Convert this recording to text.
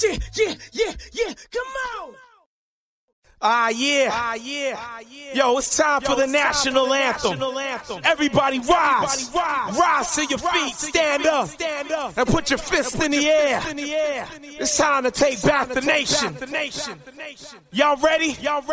Yeah, come on. Yeah. Yo, it's time for the national anthem. Everybody rise. Rise to your feet. Stand up. And put your fist in the air. It's time to take back the nation. Y'all ready?